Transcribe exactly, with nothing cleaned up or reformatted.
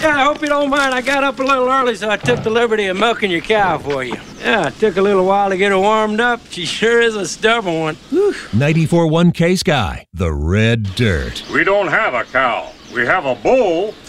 Yeah, I hope you don't mind. I got up a little early, so I took the liberty of milking your cow for you. Yeah, it took a little while to get her warmed up. She sure is a stubborn one. ninety-four point one K Sky, the Red Dirt. We don't have a cow. We have a bull